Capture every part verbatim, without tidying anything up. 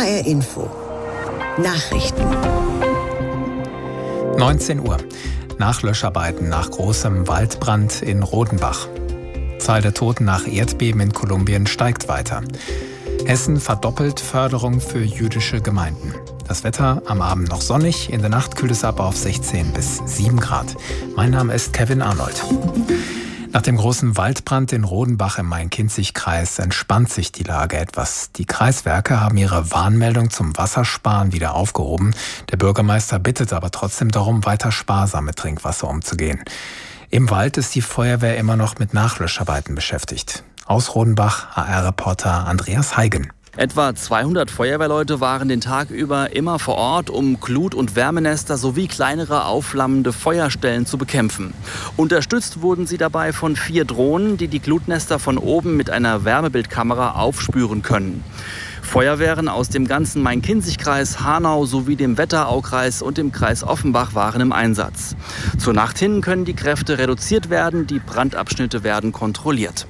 R Info. Nachrichten. neunzehn Uhr. Nachlöscharbeiten nach großem Waldbrand in Rodenbach. Zahl der Toten nach Erdbeben in Kolumbien steigt weiter. Hessen verdoppelt Förderung für jüdische Gemeinden. Das Wetter am Abend noch sonnig, in der Nacht kühlt es ab auf sechzehn bis sieben Grad. Mein Name ist Kevin Arnold. Nach dem großen Waldbrand in Rodenbach im Main-Kinzig-Kreis entspannt sich die Lage etwas. Die Kreiswerke haben ihre Warnmeldung zum Wassersparen wieder aufgehoben. Der Bürgermeister bittet aber trotzdem darum, weiter sparsam mit Trinkwasser umzugehen. Im Wald ist die Feuerwehr immer noch mit Nachlöscharbeiten beschäftigt. Aus Rodenbach, H R-Reporter Andreas Heigen. Etwa zweihundert Feuerwehrleute waren den Tag über immer vor Ort, um Glut- und Wärmenester sowie kleinere aufflammende Feuerstellen zu bekämpfen. Unterstützt wurden sie dabei von vier Drohnen, die die Glutnester von oben mit einer Wärmebildkamera aufspüren können. Feuerwehren aus dem ganzen Main-Kinzig-Kreis, Hanau sowie dem Wetteraukreis und dem Kreis Offenbach waren im Einsatz. Zur Nacht hin können die Kräfte reduziert werden, die Brandabschnitte werden kontrolliert.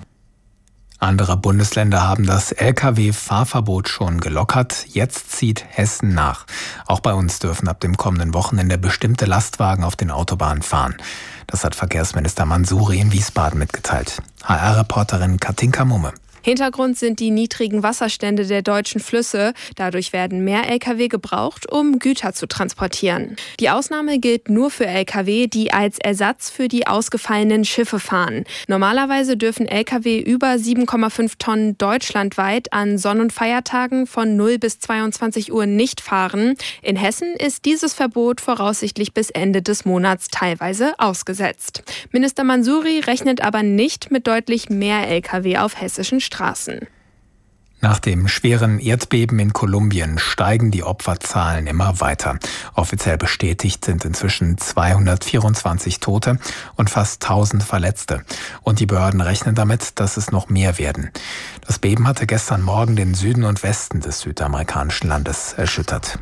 Andere Bundesländer haben das L K W-Fahrverbot schon gelockert. Jetzt zieht Hessen nach. Auch bei uns dürfen ab dem kommenden Wochenende bestimmte Lastwagen auf den Autobahnen fahren. Das hat Verkehrsminister Mansouri in Wiesbaden mitgeteilt. H R-Reporterin Katinka Mumme. Hintergrund sind die niedrigen Wasserstände der deutschen Flüsse. Dadurch werden mehr L K W gebraucht, um Güter zu transportieren. Die Ausnahme gilt nur für L K W, die als Ersatz für die ausgefallenen Schiffe fahren. Normalerweise dürfen L K W über sieben Komma fünf Tonnen deutschlandweit an Sonn- und Feiertagen von null bis zweiundzwanzig Uhr nicht fahren. In Hessen ist dieses Verbot voraussichtlich bis Ende des Monats teilweise ausgesetzt. Minister Mansouri rechnet aber nicht mit deutlich mehr L K W auf hessischen Straßen. Straßen. Nach dem schweren Erdbeben in Kolumbien steigen die Opferzahlen immer weiter. Offiziell bestätigt sind inzwischen zweihundertvierundzwanzig Tote und fast tausend Verletzte. Und die Behörden rechnen damit, dass es noch mehr werden. Das Beben hatte gestern Morgen den Süden und Westen des südamerikanischen Landes erschüttert.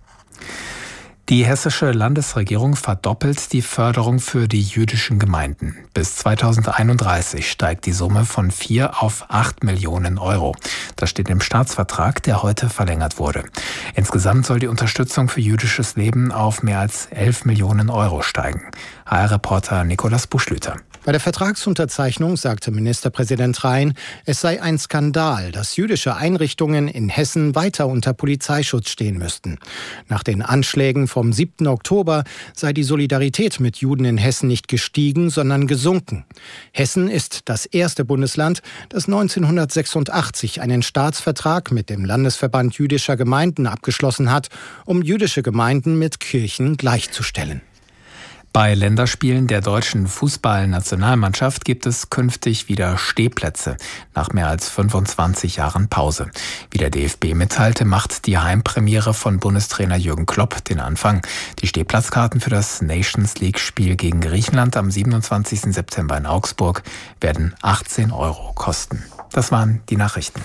Die hessische Landesregierung verdoppelt die Förderung für die jüdischen Gemeinden. Bis zweitausendeinunddreißig steigt die Summe von vier auf acht Millionen Euro. Das steht im Staatsvertrag, der heute verlängert wurde. Insgesamt soll die Unterstützung für jüdisches Leben auf mehr als elf Millionen Euro steigen. H R-Reporter Nikolaus Buschlüter. Bei der Vertragsunterzeichnung sagte Ministerpräsident Rhein, es sei ein Skandal, dass jüdische Einrichtungen in Hessen weiter unter Polizeischutz stehen müssten. Nach den Anschlägen vom siebten Oktober sei die Solidarität mit Juden in Hessen nicht gestiegen, sondern gesunken. Hessen ist das erste Bundesland, das neunzehnhundertsechsundachtzig einen Staatsvertrag mit dem Landesverband jüdischer Gemeinden abgeschlossen hat, um jüdische Gemeinden mit Kirchen gleichzustellen. Bei Länderspielen der deutschen Fußballnationalmannschaft gibt es künftig wieder Stehplätze nach mehr als fünfundzwanzig Jahren Pause. Wie der D F B mitteilte, macht die Heimpremiere von Bundestrainer Jürgen Klopp den Anfang. Die Stehplatzkarten für das Nations League-Spiel gegen Griechenland am siebenundzwanzigsten September in Augsburg werden achtzehn Euro kosten. Das waren die Nachrichten.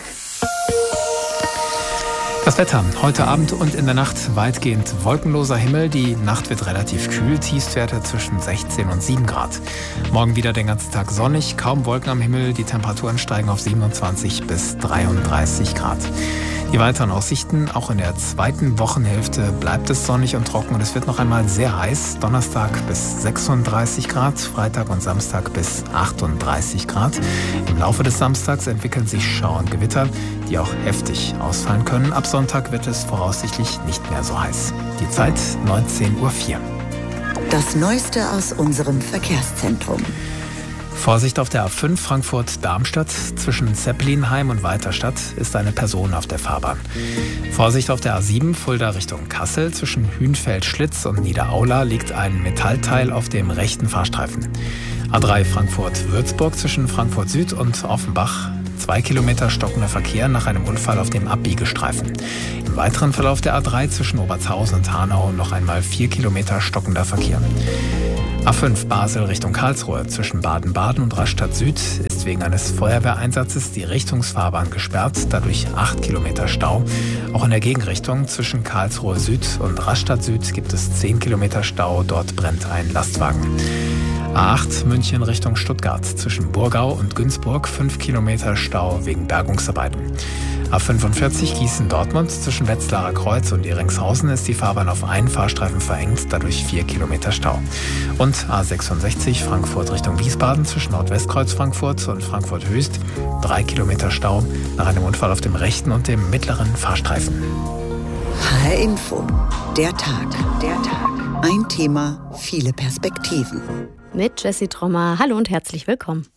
Das Wetter. Heute Abend und in der Nacht weitgehend wolkenloser Himmel. Die Nacht wird relativ kühl. Tiefstwerte zwischen sechzehn und sieben Grad. Morgen wieder den ganzen Tag sonnig. Kaum Wolken am Himmel. Die Temperaturen steigen auf siebenundzwanzig bis dreiunddreißig Grad. Die weiteren Aussichten. Auch in der zweiten Wochenhälfte bleibt es sonnig und trocken. Und es wird noch einmal sehr heiß. Donnerstag bis sechsunddreißig Grad. Freitag und Samstag bis achtunddreißig Grad. Im Laufe des Samstags entwickeln sich Schauer und Gewitter, die auch heftig ausfallen können. Ab Sonntag wird es voraussichtlich nicht mehr so heiß. Die Zeit neunzehn Uhr vier. Das Neueste aus unserem Verkehrszentrum. Vorsicht auf der A fünf Frankfurt-Darmstadt. Zwischen Zeppelinheim und Weiterstadt ist eine Person auf der Fahrbahn. Vorsicht auf der A sieben Fulda Richtung Kassel. Zwischen Hünfeld-Schlitz und Niederaula liegt ein Metallteil auf dem rechten Fahrstreifen. A drei Frankfurt-Würzburg zwischen Frankfurt Süd und Offenbach. Zwei Kilometer stockender Verkehr nach einem Unfall auf dem Abbiegestreifen. Im weiteren Verlauf der A drei zwischen Obertshausen und Hanau noch einmal vier Kilometer stockender Verkehr. A fünf Basel Richtung Karlsruhe. Zwischen Baden-Baden und Rastatt Süd ist wegen eines Feuerwehreinsatzes die Richtungsfahrbahn gesperrt, dadurch acht Kilometer Stau. Auch in der Gegenrichtung zwischen Karlsruhe Süd und Rastatt Süd gibt es zehn Kilometer Stau, dort brennt ein Lastwagen. A acht München Richtung Stuttgart. Zwischen Burgau und Günzburg fünf Kilometer Stau wegen Bergungsarbeiten. A fünfundvierzig Gießen-Dortmund zwischen Wetzlarer Kreuz und Ehringshausen ist die Fahrbahn auf einen Fahrstreifen verengt, dadurch vier Kilometer Stau. Und A sechsundsechzig Frankfurt Richtung Wiesbaden zwischen Nordwestkreuz Frankfurt und Frankfurt-Höchst, drei Kilometer Stau nach einem Unfall auf dem rechten und dem mittleren Fahrstreifen. H R Info, der Tag, der Tag. Ein Thema, viele Perspektiven. Mit Jessie Trommer. Hallo und herzlich willkommen.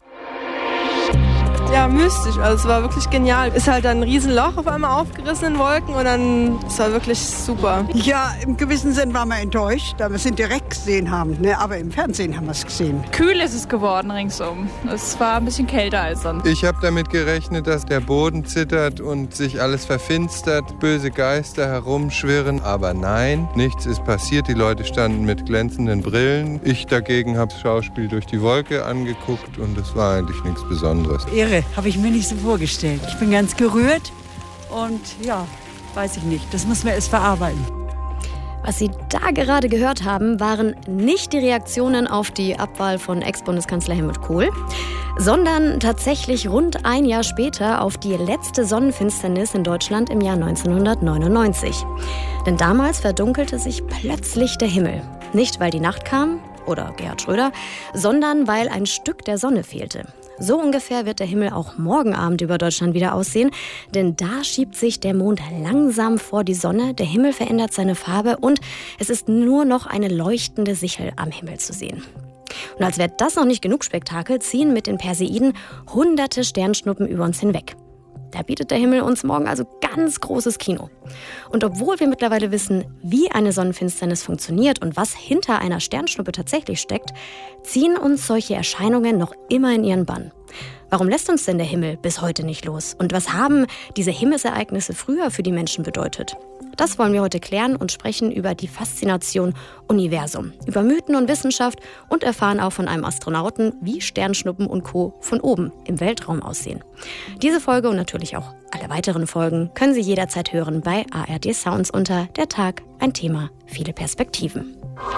Ja, mystisch. Also es war wirklich genial. Ist halt ein Riesenloch auf einmal aufgerissen in Wolken und dann, es war wirklich super. Ja, im gewissen Sinn waren wir enttäuscht, da wir es nicht direkt gesehen haben. Ne? Aber im Fernsehen haben wir es gesehen. Kühl ist es geworden ringsum. Es war ein bisschen kälter als sonst. Ich habe damit gerechnet, dass der Boden zittert und sich alles verfinstert, böse Geister herumschwirren. Aber nein, nichts ist passiert. Die Leute standen mit glänzenden Brillen. Ich dagegen habe das Schauspiel durch die Wolke angeguckt und es war eigentlich nichts Besonderes. Irre, habe ich mir nicht so vorgestellt. Ich bin ganz gerührt und ja, weiß ich nicht. Das müssen wir erst verarbeiten. Was Sie da gerade gehört haben, waren nicht die Reaktionen auf die Abwahl von Ex-Bundeskanzler Helmut Kohl, sondern tatsächlich rund ein Jahr später auf die letzte Sonnenfinsternis in Deutschland im Jahr neunzehnhundertneunundneunzig. Denn damals verdunkelte sich plötzlich der Himmel. Nicht, weil die Nacht kam oder Gerhard Schröder, sondern weil ein Stück der Sonne fehlte. So ungefähr wird der Himmel auch morgen Abend über Deutschland wieder aussehen, denn da schiebt sich der Mond langsam vor die Sonne, der Himmel verändert seine Farbe und es ist nur noch eine leuchtende Sichel am Himmel zu sehen. Und als wäre das noch nicht genug Spektakel, ziehen mit den Perseiden hunderte Sternschnuppen über uns hinweg. Da bietet der Himmel uns morgen also ganz großes Kino. Und obwohl wir mittlerweile wissen, wie eine Sonnenfinsternis funktioniert und was hinter einer Sternschnuppe tatsächlich steckt, ziehen uns solche Erscheinungen noch immer in ihren Bann. Warum lässt uns denn der Himmel bis heute nicht los? Und was haben diese Himmelsereignisse früher für die Menschen bedeutet? Das wollen wir heute klären und sprechen über die Faszination Universum, über Mythen und Wissenschaft und erfahren auch von einem Astronauten, wie Sternschnuppen und Co. von oben im Weltraum aussehen. Diese Folge und natürlich auch alle weiteren Folgen können Sie jederzeit hören bei A R D Sounds unter Der Tag, ein Thema, viele Perspektiven.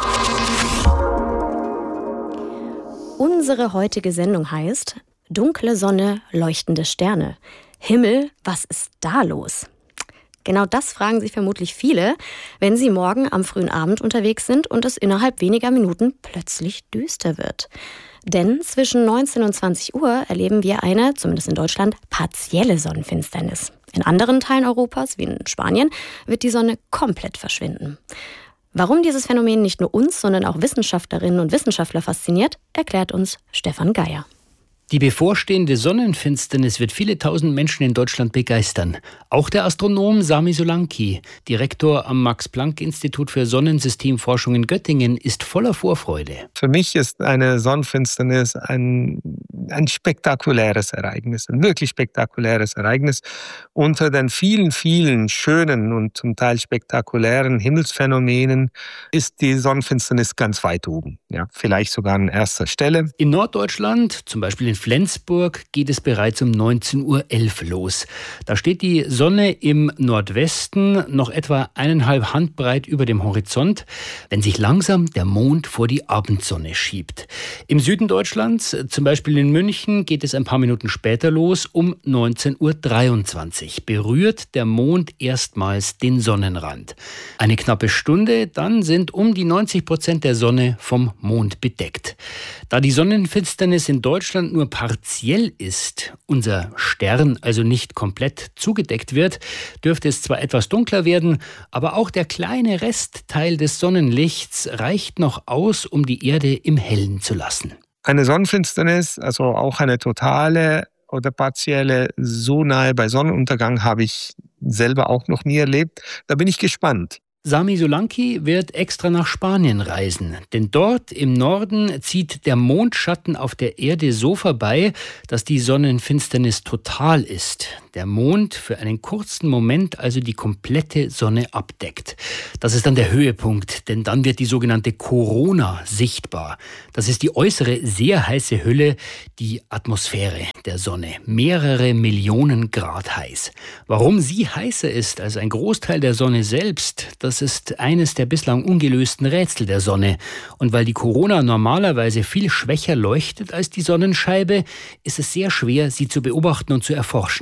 Unsere heutige Sendung heißt Dunkle Sonne, leuchtende Sterne. Himmel, was ist da los? Genau das fragen sich vermutlich viele, wenn sie morgen am frühen Abend unterwegs sind und es innerhalb weniger Minuten plötzlich düster wird. Denn zwischen neunzehn und zwanzig Uhr erleben wir eine, zumindest in Deutschland, partielle Sonnenfinsternis. In anderen Teilen Europas, wie in Spanien, wird die Sonne komplett verschwinden. Warum dieses Phänomen nicht nur uns, sondern auch Wissenschaftlerinnen und Wissenschaftler fasziniert, erklärt uns Stefan Geier. Die bevorstehende Sonnenfinsternis wird viele tausend Menschen in Deutschland begeistern. Auch der Astronom Sami Solanki, Direktor am Max-Planck-Institut für Sonnensystemforschung in Göttingen, ist voller Vorfreude. Für mich ist eine Sonnenfinsternis ein, ein spektakuläres Ereignis, ein wirklich spektakuläres Ereignis. Unter den vielen, vielen schönen und zum Teil spektakulären Himmelsphänomenen ist die Sonnenfinsternis ganz weit oben. Ja, vielleicht sogar an erster Stelle. In Norddeutschland, zum Beispiel in Flensburg, geht es bereits um neunzehn Uhr elf los. Da steht die Sonne im Nordwesten noch etwa eineinhalb Handbreit über dem Horizont, wenn sich langsam der Mond vor die Abendsonne schiebt. Im Süden Deutschlands, zum Beispiel in München, geht es ein paar Minuten später los, um neunzehn Uhr dreiundzwanzig. Berührt der Mond erstmals den Sonnenrand. Eine knappe Stunde, dann sind um die neunzig Prozent der Sonne vom Mond bedeckt. Da die Sonnenfinsternis in Deutschland nur partiell ist, unser Stern also nicht komplett zugedeckt wird, dürfte es zwar etwas dunkler werden, aber auch der kleine Restteil des Sonnenlichts reicht noch aus, um die Erde im Hellen zu lassen. Eine Sonnenfinsternis, also auch eine totale oder partielle, so nahe bei Sonnenuntergang habe ich selber auch noch nie erlebt. Da bin ich gespannt. Sami Solanki wird extra nach Spanien reisen, denn dort im Norden zieht der Mondschatten auf der Erde so vorbei, dass die Sonnenfinsternis total ist. Der Mond für einen kurzen Moment also die komplette Sonne abdeckt. Das ist dann der Höhepunkt, denn dann wird die sogenannte Corona sichtbar. Das ist die äußere, sehr heiße Hülle, die Atmosphäre der Sonne. Mehrere Millionen Grad heiß. Warum sie heißer ist als ein Großteil der Sonne selbst, das ist eines der bislang ungelösten Rätsel der Sonne. Und weil die Corona normalerweise viel schwächer leuchtet als die Sonnenscheibe, ist es sehr schwer, sie zu beobachten und zu erforschen.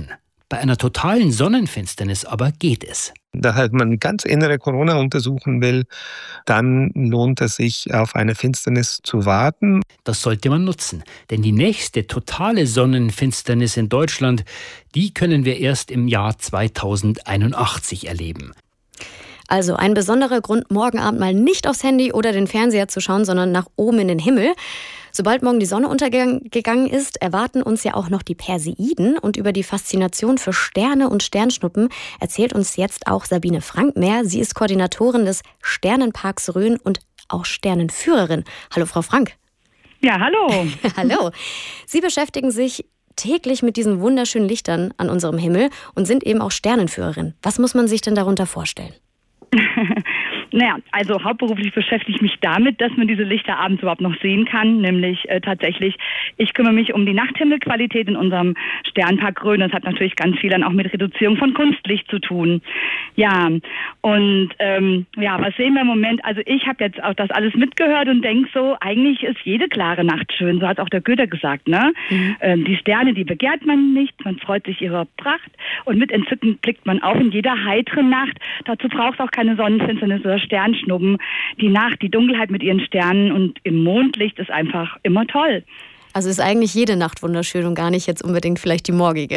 Bei einer totalen Sonnenfinsternis aber geht es. Da halt man ganz innere Corona untersuchen will, dann lohnt es sich, auf eine Finsternis zu warten. Das sollte man nutzen, denn die nächste totale Sonnenfinsternis in Deutschland, die können wir erst im Jahr zweitausendeinundachtzig erleben. Also ein besonderer Grund, morgen Abend mal nicht aufs Handy oder den Fernseher zu schauen, sondern nach oben in den Himmel. Sobald morgen die Sonne untergegangen ist, erwarten uns ja auch noch die Perseiden. Und über die Faszination für Sterne und Sternschnuppen erzählt uns jetzt auch Sabine Frank mehr. Sie ist Koordinatorin des Sternenparks Rhön und auch Sternenführerin. Hallo, Frau Frank. Ja, hallo. Hallo. Sie beschäftigen sich täglich mit diesen wunderschönen Lichtern an unserem Himmel und sind eben auch Sternenführerin. Was muss man sich denn darunter vorstellen? Naja, also hauptberuflich beschäftige ich mich damit, dass man diese Lichter abends überhaupt noch sehen kann, nämlich äh, tatsächlich, ich kümmere mich um die Nachthimmelqualität in unserem Sternpark Rhön. Das hat natürlich ganz viel dann auch mit Reduzierung von Kunstlicht zu tun. Ja, und ähm, ja, was sehen wir im Moment? Also ich habe jetzt auch das alles mitgehört und denke so, eigentlich ist jede klare Nacht schön, so hat auch der Goethe gesagt, ne? Mhm. Ähm, die Sterne, die begehrt man nicht, man freut sich ihrer Pracht und mit Entzücken blickt man auf in jeder heiteren Nacht. Dazu braucht es auch keine Sonnenfinsternis oder Sternschnuppen. Die Nacht, die Dunkelheit mit ihren Sternen und im Mondlicht ist einfach immer toll. Also ist eigentlich jede Nacht wunderschön und gar nicht jetzt unbedingt vielleicht die morgige.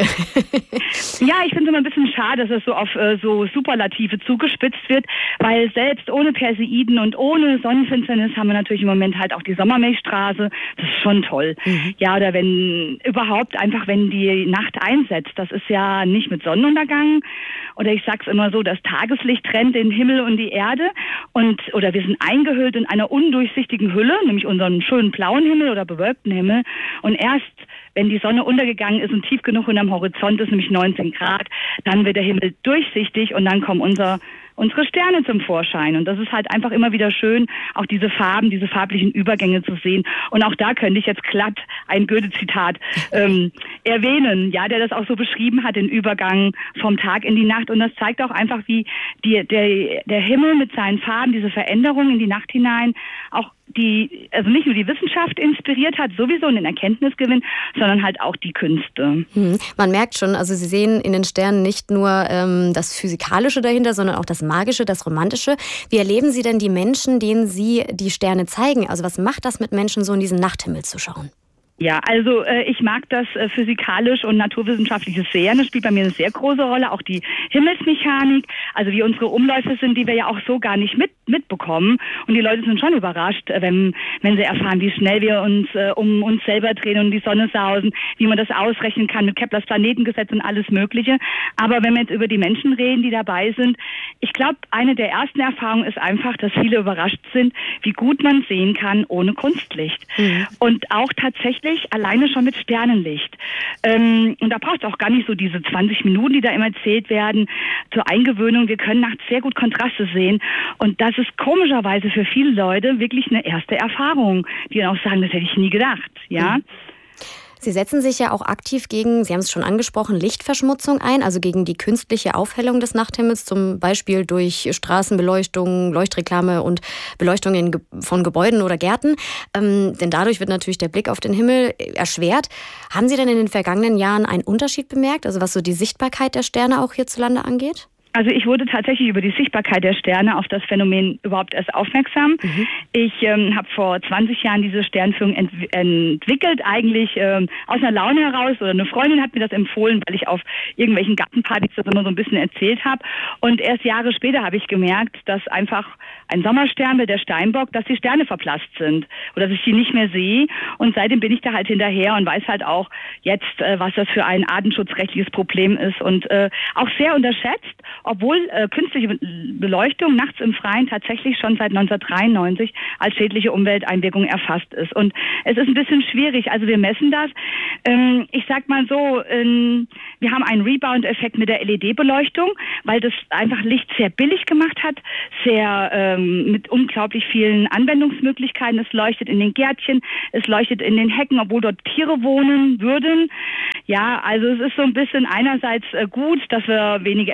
Ja, ich finde es immer ein bisschen schade, dass es so auf äh, so Superlative zugespitzt wird, weil selbst ohne Perseiden und ohne Sonnenfinsternis haben wir natürlich im Moment halt auch die Sommermilchstraße. Das ist schon toll. Mhm. Ja, oder wenn überhaupt einfach, wenn die Nacht einsetzt, das ist ja nicht mit Sonnenuntergang. Oder ich sag's immer so, das Tageslicht trennt den Himmel und die Erde und oder wir sind eingehüllt in einer undurchsichtigen Hülle, nämlich unseren schönen blauen Himmel oder bewölkten Himmel. Und erst wenn die Sonne untergegangen ist und tief genug unterm Horizont ist, nämlich neunzehn Grad, dann wird der Himmel durchsichtig und dann kommen unser unsere Sterne zum Vorschein. Und das ist halt einfach immer wieder schön, auch diese Farben, diese farblichen Übergänge zu sehen. Und auch da könnte ich jetzt glatt ein Goethe-Zitat ähm, erwähnen, ja, der das auch so beschrieben hat, den Übergang vom Tag in die Nacht. Und das zeigt auch einfach, wie die, der, der Himmel mit seinen Farben, diese Veränderung in die Nacht hinein, auch die, also nicht nur die Wissenschaft inspiriert hat, sowieso in den Erkenntnisgewinn, sondern halt auch die Künste. Hm. Man merkt schon, also Sie sehen in den Sternen nicht nur ähm, das Physikalische dahinter, sondern auch das Magische, das Romantische. Wie erleben Sie denn die Menschen, denen Sie die Sterne zeigen? Also was macht das mit Menschen, so in diesen Nachthimmel zu schauen? Ja, also äh, ich mag das äh, physikalisch und naturwissenschaftliche sehr. Das spielt bei mir eine sehr große Rolle. Auch die Himmelsmechanik, also wie unsere Umläufe sind, die wir ja auch so gar nicht mit mitbekommen. Und die Leute sind schon überrascht, äh, wenn wenn sie erfahren, wie schnell wir uns äh, um uns selber drehen und die Sonne sausen, wie man das ausrechnen kann mit Keplers Planetengesetz und alles Mögliche. Aber wenn wir jetzt über die Menschen reden, die dabei sind, ich glaube, eine der ersten Erfahrungen ist einfach, dass viele überrascht sind, wie gut man sehen kann ohne Kunstlicht. Mhm. Und auch tatsächlich alleine schon mit Sternenlicht. Ähm, und da braucht es auch gar nicht so diese zwanzig Minuten, die da immer erzählt werden, zur Eingewöhnung. Wir können nachts sehr gut Kontraste sehen. Und das ist komischerweise für viele Leute wirklich eine erste Erfahrung, die dann auch sagen, das hätte ich nie gedacht. Ja. Mhm. Sie setzen sich ja auch aktiv gegen, Sie haben es schon angesprochen, Lichtverschmutzung ein, also gegen die künstliche Aufhellung des Nachthimmels, zum Beispiel durch Straßenbeleuchtung, Leuchtreklame und Beleuchtung in, von Gebäuden oder Gärten. Ähm, denn dadurch wird natürlich der Blick auf den Himmel erschwert. Haben Sie denn in den vergangenen Jahren einen Unterschied bemerkt, also was so die Sichtbarkeit der Sterne auch hierzulande angeht? Also ich wurde tatsächlich über die Sichtbarkeit der Sterne auf das Phänomen überhaupt erst aufmerksam. Mhm. Ich ähm, habe vor zwanzig Jahren diese Sternführung ent entwickelt, eigentlich ähm, aus einer Laune heraus. Oder eine Freundin hat mir das empfohlen, weil ich auf irgendwelchen Gartenpartys das immer so ein bisschen erzählt habe. Und erst Jahre später habe ich gemerkt, dass einfach ein Sommerstern, der Steinbock, dass die Sterne verblasst sind oder dass ich die nicht mehr sehe. Und seitdem bin ich da halt hinterher und weiß halt auch jetzt, äh, was das für ein artenschutzrechtliches Problem ist. Und äh, auch sehr unterschätzt, obwohl äh, künstliche Beleuchtung nachts im Freien tatsächlich schon seit neunzehnhundertdreiundneunzig als schädliche Umwelteinwirkung erfasst ist. Und es ist ein bisschen schwierig. Also wir messen das. Ähm, ich sag mal so, ähm, wir haben einen Rebound-Effekt mit der L E D-Beleuchtung, weil das einfach Licht sehr billig gemacht hat, sehr ähm, mit unglaublich vielen Anwendungsmöglichkeiten. Es leuchtet in den Gärtchen, es leuchtet in den Hecken, obwohl dort Tiere wohnen würden. Ja, also es ist so ein bisschen einerseits äh, gut, dass wir weniger Energie verbrauchen,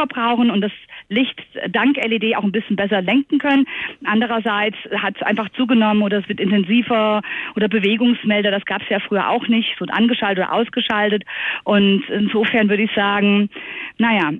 verbrauchen und das Licht dank L E D auch ein bisschen besser lenken können. Andererseits hat es einfach zugenommen oder es wird intensiver oder Bewegungsmelder, das gab es ja früher auch nicht, es wird angeschaltet oder ausgeschaltet und insofern würde ich sagen, naja.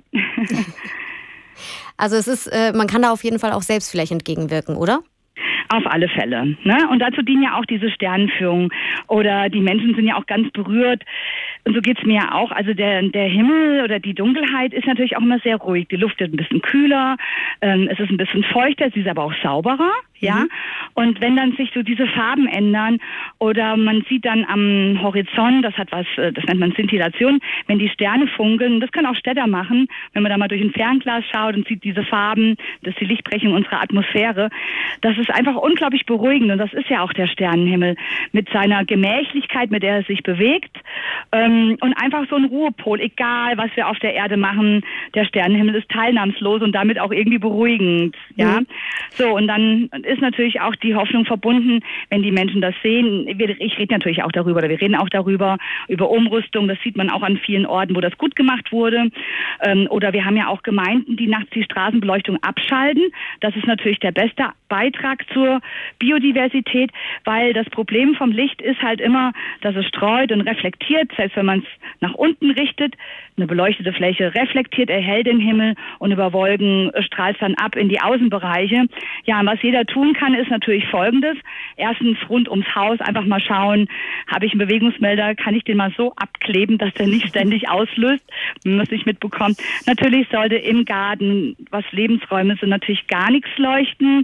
Also es ist, äh, man kann da auf jeden Fall auch selbst vielleicht entgegenwirken, oder? Auf alle Fälle. Ne? Und dazu dienen ja auch diese Sternenführungen. Oder die Menschen sind ja auch ganz berührt. Und so geht's mir ja auch. Also der, der Himmel oder die Dunkelheit ist natürlich auch immer sehr ruhig. Die Luft wird ein bisschen kühler, ähm, es ist ein bisschen feuchter, sie ist aber auch sauberer. Ja, mhm. Und wenn dann sich so diese Farben ändern oder man sieht dann am Horizont, das hat was, das nennt man Szintillation, wenn die Sterne funkeln, das können auch Städter machen, wenn man da mal durch ein Fernglas schaut und sieht diese Farben, das ist die Lichtbrechung unserer Atmosphäre, das ist einfach unglaublich beruhigend und das ist ja auch der Sternenhimmel mit seiner Gemächlichkeit, mit der er sich bewegt ähm, und einfach so ein Ruhepol, egal was wir auf der Erde machen, der Sternenhimmel ist teilnahmslos und damit auch irgendwie beruhigend, ja. Mhm. So, und dann ist natürlich auch die Hoffnung verbunden, wenn die Menschen das sehen. Ich rede natürlich auch darüber, oder wir reden auch darüber, über Umrüstung. Das sieht man auch an vielen Orten, wo das gut gemacht wurde. Oder wir haben ja auch Gemeinden, die nachts die Straßenbeleuchtung abschalten. Das ist natürlich der beste Beitrag zur Biodiversität, weil das Problem vom Licht ist halt immer, dass es streut und reflektiert. Selbst wenn man es nach unten richtet, eine beleuchtete Fläche reflektiert, erhellt den Himmel und über Wolken strahlt es dann ab in die Außenbereiche. Ja, und was jeder tun kann, ist natürlich Folgendes. Erstens rund ums Haus einfach mal schauen, habe ich einen Bewegungsmelder, kann ich den mal so abkleben, dass der nicht ständig auslöst, wenn man es nicht mitbekommt. Natürlich sollte im Garten, was Lebensräume sind, natürlich gar nichts leuchten,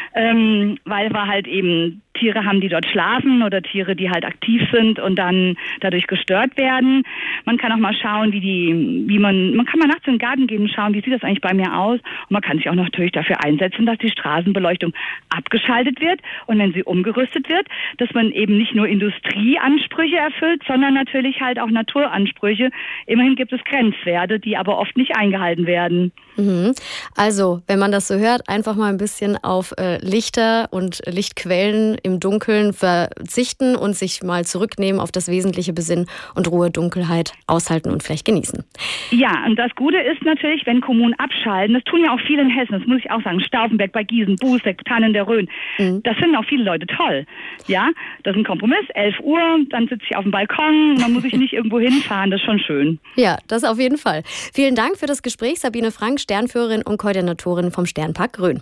ähm, weil wir halt eben Tiere haben, die dort schlafen oder Tiere, die halt aktiv sind und dann dadurch gestört werden. Man kann auch mal schauen, wie die, wie man, man kann mal nachts in den Garten gehen und schauen, wie sieht das eigentlich bei mir aus? Und man kann sich auch natürlich dafür einsetzen, dass die Straßenbeleuchtung abgeschaltet wird und wenn sie umgerüstet wird, dass man eben nicht nur Industrieansprüche erfüllt, sondern natürlich halt auch Naturansprüche. Immerhin gibt es Grenzwerte, die aber oft nicht eingehalten werden. Mhm. Also, wenn man das so hört, einfach mal ein bisschen auf äh, Lichter und Lichtquellen im Dunkeln verzichten und sich mal zurücknehmen, auf das Wesentliche besinnen und Ruhe, Dunkelheit aushalten und vielleicht genießen. Ja, und das Gute ist natürlich, wenn Kommunen abschalten, das tun ja auch viele in Hessen, das muss ich auch sagen, Stauffenberg bei Gießen, Bußeck, Tannen der Rhön, mhm. das finden auch viele Leute toll. Ja, das ist ein Kompromiss, elf Uhr, dann sitze ich auf dem Balkon, dann muss ich nicht irgendwo hinfahren, das ist schon schön. Ja, das auf jeden Fall. Vielen Dank für das Gespräch, Sabine Frank, Sternführerin und Koordinatorin vom Sternpark Rhön.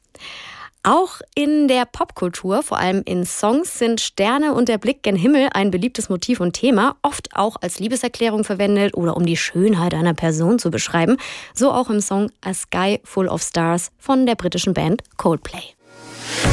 Auch in der Popkultur, vor allem in Songs, sind Sterne und der Blick gen Himmel ein beliebtes Motiv und Thema, oft auch als Liebeserklärung verwendet oder um die Schönheit einer Person zu beschreiben. So auch im Song A Sky Full of Stars von der britischen Band Coldplay.